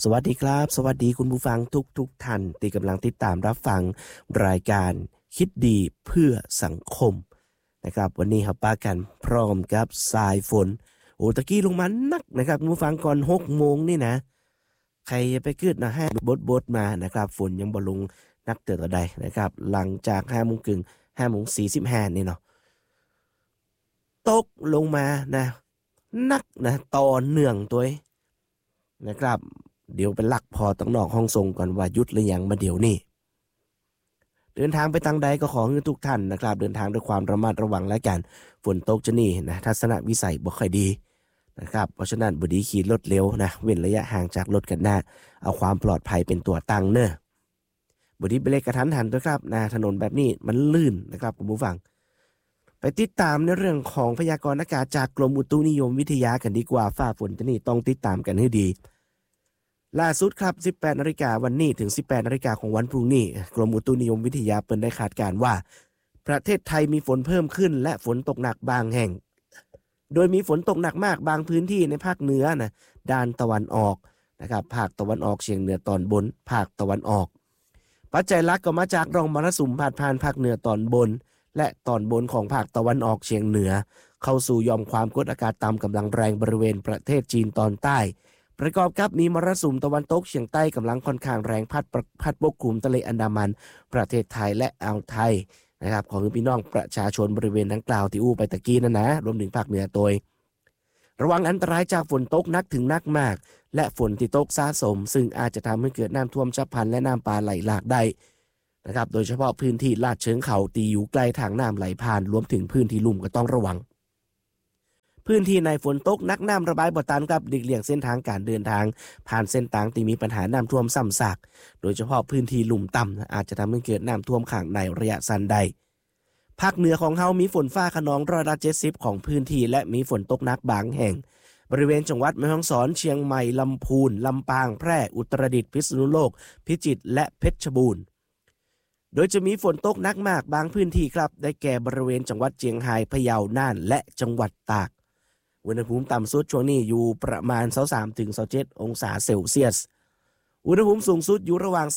สวัสดีครับสวัสดีคุณผู้ฟังทุกท่านที่กำลังติดตามรับฟังรายการคิดดีเพื่อสังคมนะครับวันนี้ครับป้ากันพร้อมกับสายฝนตะกี้ลงมานักนะครับคุณผู้ฟังก่อน6 โมงนี่นะใครจะไปเกิดนะให้บดมานะครับฝนยังบ่ลงนักเตือนใดนะครับหลังจาก5 โมงครึ่ง5 โมง 45นี่เนาะตกลงมานะนักนะต่อเนื่องตัวนะครับเดี๋ยวเป็นหลักพอต้องนอกห้องทรงก่อนว่ายุดหรือยังมาเดี๋ยวนี้เดินทางไปทางใดก็ขอให้ทุกท่านนะครับเดินทางด้วยความระมัดระวังและกันฝนตกจะนี่นะทัศนวิสัยบ่ค่อยดีนะครับเพราะฉะนั้นบ่ดีขี่รถเร็วนะเว้นระยะห่างจากรถกันหน้าเอาความปลอดภัยเป็นตัวตั้งเนอะบ่ดีเบรกกระทันหันด้วยครับนะถนนแบบนี้มันลื่นนะครับคุณผู้ฟังไปติดตามในเรื่องของพยากรณ์อากาศจากกรมอุตุนิยมวิทยากันดีกว่าฟ้าฝนจะนี่ต้องติดตามกันให้ดีล่าสุดครับ 18 นาฬิกาวันนี้ถึง 18 นาฬิกาของวันพรุ่งนี้กรมอุตุนิยมวิทยาเปิดได้คาดการณ์ว่าประเทศไทยมีฝนเพิ่มขึ้นและฝนตกหนักบางแห่งโดยมีฝนตกหนักมากบางพื้นที่ในภาคเหนือนะด้านตะวันออกนะครับภาคตะวันออกเฉียงเหนือตอนบนภาคตะวันออกปัจจัยหลักก็มาจากร่องมรสุมพาดผ่านภาคเหนือตอนบนและตอนบนของภาคตะวันออกเฉียงเหนือเข้าสู่หย่อมความกดอากาศต่ำกำลังแรงบริเวณประเทศจีนตอนใต้ประกอบกับมีมรสุมตะวันตกเฉียงใต้กำลังค่อนข้างแรงพัดปกคลุมทะเลอันดามันประเทศไทยและอ่าวไทยนะครับของพี่น้องประชาชนบริเวณดังกล่าวที่อู้ไปตะกี้นั่นนะรวมถึงภาคเหนือโดยระวังอันตรายจากฝนตกหนักถึงหนักมากและฝนที่ตกสะสมซึ่งอาจจะทำให้เกิดน้ำท่วมฉับพลันและน้ำป่าไหลหลากได้นะครับโดยเฉพาะพื้นที่ลาดเชิงเขาตีอยู่ใกล้ทางน้ำไหลผ่านรวมถึงพื้นที่ลุ่มก็ต้องระวังพื้นที่ในฝนตกนักน้ำระบายบ่ตันกับหลีกเลี่ยงเส้นทางการเดินทางผ่านเส้นทางที่มีปัญหาน้ำท่วมซ้ำซากโดยเฉพาะพื้นที่ลุ่มต่ำอาจจะทำให้เกิดน้ำท่วมขังในระยะสั้นใดภาคเหนือของเฮามีฝนฟ้าคะนอง70%ของพื้นที่และมีฝนตกหนักบางแห่งบริเวณจังหวัดแม่ฮ่องสอนเชียงใหม่ลำพูนลำปางแพร่อุตรดิตถ์พิษณุโลกพิจิตรและเพชรบูรณ์โดยจะมีฝนตกหนักมากบางพื้นที่ครับได้แก่บริเวณจังหวัดเชียงรายพะเยาน่านและจังหวัดตากอุณหภูมิต่ำสุดช่วงนี้อยู่ประมาณ 23-27 องศาเซลเซียสอุณหภูมิสูงสุดอยู่ระหว่าง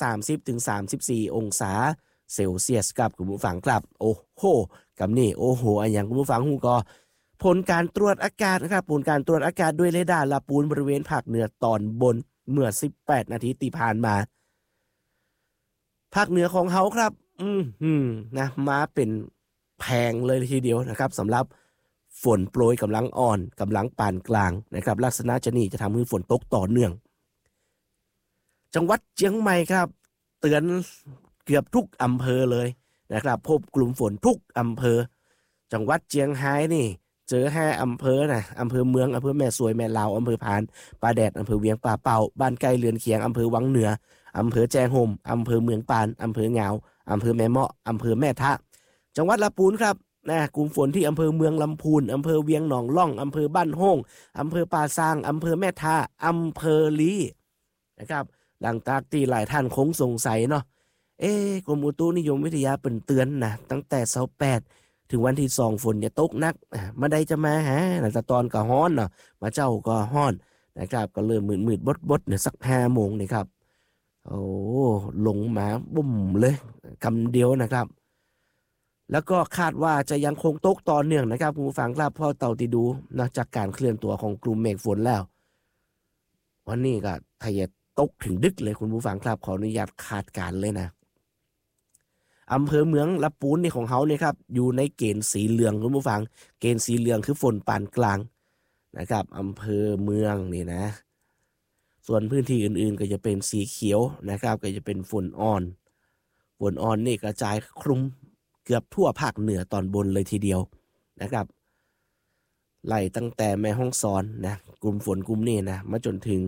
30-34 องศาเซลเซียสครับคุณผู้ฟังครับโอ้โหกับนี่โอ้โหอันอย่างคุณผู้ฟังฮู้ก็ผลการตรวจอากาศนะครับผลการตรวจอากาศด้วยเรดาร์ลาปูนบริเวณภาคเหนือตอนบนเมื่อ18 นาทีที่ผ่านมาภาคเหนือของเฮาครับนะมาเป็นแพงเลยทีเดียวนะครับสำหรับฝนโปรยกำลังอ่อนกำลังปานกลางนะครับลักษณะจะนี่จะทำให้ฝนตกต่อเนื่องจังหวัดเชียงใหม่ครับเตือนเกือบทุกอำเภอเลยนะครับพบกลุ่มฝนทุกอำเภอจังหวัดเชียงรายนี่เจอ5 อำเภอนะอำเภอเมืองอำเภอแม่สวยแม่ลาวอำเภอพานป่าแดดอำเภอเวียงป่าเป่าบ้านไกลเรือนเคียงอำเภอวังเหนืออำเภอแจงโฮมอำเภอเมืองปานอำเภอเหงาอำเภอแม่เมาะอำเภอแม่ทะจังหวัดลำพูนครับกลุ่มฝนที่อำเภอเมืองลำพูนอำเภอเวียงหนองล่องอำเภอบ้านโฮ่งอำเภอป่าซางอำเภอแม่ทาอำเภอลีนะครับหลังจากที่หลายท่านคงสงสัยเนาะกรมอุตุนิยมวิทยาเป็นเตือนนะตั้งแต่28ถึงวันที่2ฝนจะตกหนักมาได้จะมาหาแต่ตอนก็ฮ้อนเนาะมาเจ้าก็ฮ้อนนะครับก็เริ่มมืดๆบดๆเนี่ยสัก5 โมงนี่ครับโอ้ลงมาบุ่มเลยคำเดียวนะครับแล้วก็คาดว่าจะยังคงตกต่อเนื่องนะครับคุณผู้ฟังครับเพราะเต่าที่ดูนะจากการเคลื่อนตัวของกลุ่มเมฆฝนแล้ววันนี้ก็ทะเยตกถึงดึกเลยคุณผู้ฟังครับขออนุญาตคาดการเลยนะอำเภอเมืองลำพูนนี่ของเขาเนี่ยครับอยู่ในเกณฑ์สีเหลืองคุณผู้ฟังเกณฑ์สีเหลืองคือฝนปานกลางนะครับอำเภอเมืองนี่นะส่วนพื้นที่อื่นๆก็จะเป็นสีเขียวนะครับก็จะเป็นฝนอ่อนนี่กระจายคลุมเกือบทั่วภาคเหนือตอนบนเลยทีเดียวนะครับไล่ตั้งแต่แม่ฮ่องสอนนะกลุ่มฝนกลุ่มนี้นะมาจนถึง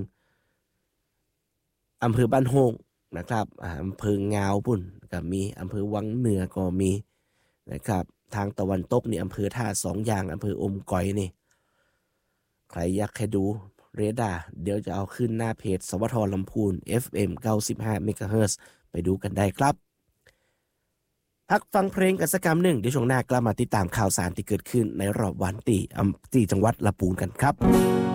อำเภอบ้านโฮงนะครับอำเภอเงาปุ่นก็มีอำเภอวังเหนือก็มีนะครับทางตะวันตกนี่อำเภอท่า2อย่างอำเภออมก๋อยนี่ใครอยากให้ดูเรดาร์เดี๋ยวจะเอาขึ้นหน้าเพจสวทลำพูน FM 95 เมกะเฮิรตซ์ไปดูกันได้ครับพักฟังเพลงกันสักคำหนึ่งเดี๋ยวช่วงหน้ากลับมาติดตามข่าวสารที่เกิดขึ้นในรอบวันที่จังหวัดลำพูนกันครับ